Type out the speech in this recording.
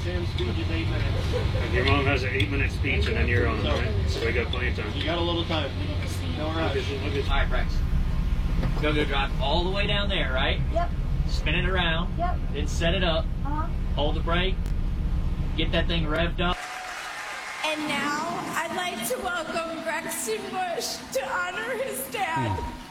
Sam's speech is 8 minutes. And your mom has an 8-minute speech, and then you're on, right? So we got plenty of time. You got a little time. No rush. All right, Rex. Go drive all the way down there, right? Yep. Spin it around. Yep. Then set it up. Hold the brake. Get that thing revved up. And now I'd like to welcome Braxton Bush to honor his dad.